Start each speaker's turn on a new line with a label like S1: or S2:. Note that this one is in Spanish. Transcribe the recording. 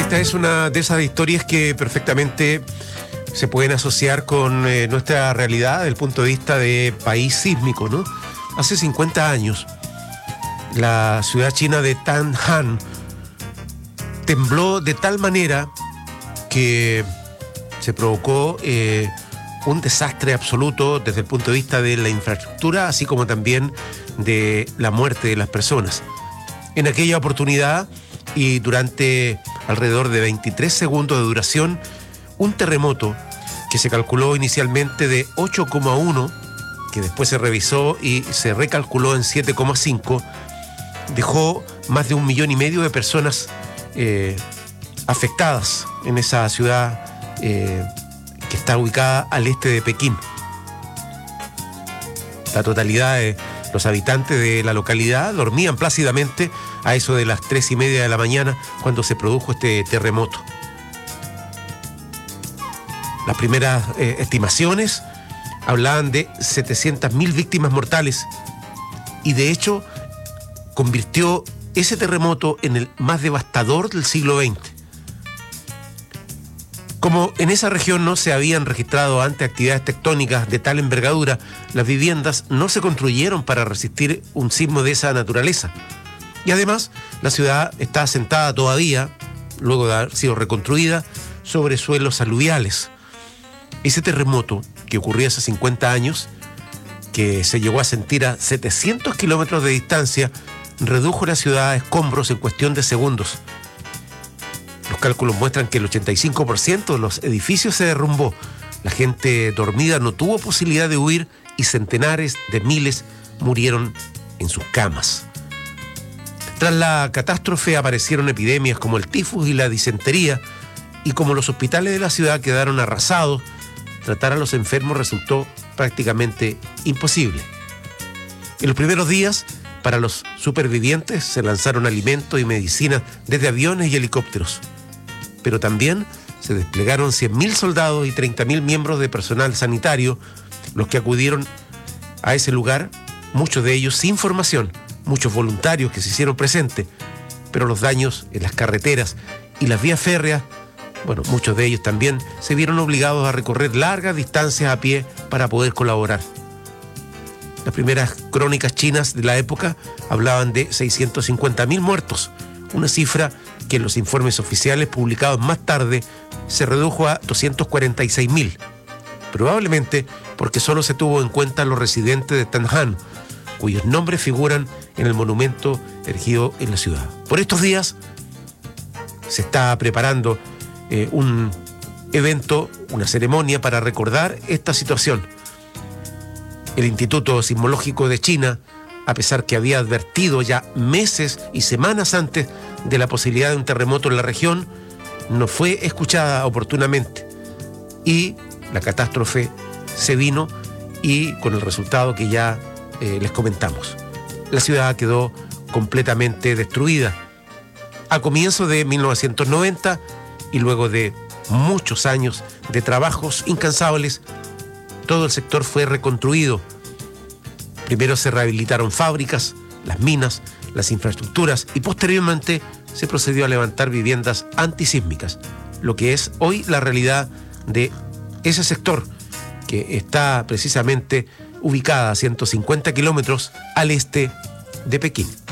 S1: Esta es una de esas historias que perfectamente se pueden asociar con nuestra realidad desde el punto de vista de país sísmico, ¿no? Hace 50 años, la ciudad china de Tanhan tembló de tal manera que se provocó un desastre absoluto desde el punto de vista de la infraestructura, así como también de la muerte de las personas. En aquella oportunidad y durante alrededor de 23 segundos de duración, un terremoto que se calculó inicialmente de 8,1, que después se revisó y se recalculó en 7,5, dejó más de 1,5 millones de personas afectadas en esa ciudad que está ubicada al este de Pekín. La totalidad de los habitantes de la localidad dormían plácidamente a eso de las 3:30 de la mañana cuando se produjo este terremoto. Las primeras estimaciones hablaban de 700.000 víctimas mortales y de hecho convirtió ese terremoto en el más devastador del siglo XX. Como en esa región no se habían registrado antes actividades tectónicas de tal envergadura, las viviendas no se construyeron para resistir un sismo de esa naturaleza. Y además, la ciudad está asentada todavía, luego de haber sido reconstruida, sobre suelos aluviales. Ese terremoto que ocurrió hace 50 años, que se llegó a sentir a 700 kilómetros de distancia, redujo la ciudad a escombros en cuestión de segundos. Los cálculos muestran que el 85% de los edificios se derrumbó. La gente dormida no tuvo posibilidad de huir y centenares de miles murieron en sus camas. Tras la catástrofe aparecieron epidemias como el tifus y la disentería, y como los hospitales de la ciudad quedaron arrasados, tratar a los enfermos resultó prácticamente imposible. En los primeros días, para los supervivientes se lanzaron alimentos y medicinas desde aviones y helicópteros. Pero también se desplegaron 100.000 soldados y 30.000 miembros de personal sanitario, los que acudieron a ese lugar, muchos de ellos sin formación, muchos voluntarios que se hicieron presentes, pero los daños en las carreteras y las vías férreas, bueno, muchos de ellos también se vieron obligados a recorrer largas distancias a pie para poder colaborar. Las primeras crónicas chinas de la época hablaban de 650.000 muertos, una cifra que en los informes oficiales publicados más tarde se redujo a 246.000, probablemente porque solo se tuvo en cuenta los residentes de Tanhan, cuyos nombres figuran en el monumento erigido en la ciudad. Por estos días se está preparando un evento, una ceremonia para recordar esta situación. El Instituto Sismológico de China, a pesar que había advertido ya meses y semanas antes de la posibilidad de un terremoto en la región, no fue escuchada oportunamente y la catástrofe se vino, y con el resultado que ya les comentamos. La ciudad quedó completamente destruida. A comienzos de 1990 y luego de muchos años de trabajos incansables, todo el sector fue reconstruido. Primero se rehabilitaron fábricas, las minas, las infraestructuras y posteriormente se procedió a levantar viviendas antisísmicas, lo que es hoy la realidad de ese sector que está precisamente ubicada a 150 kilómetros al este de Pekín.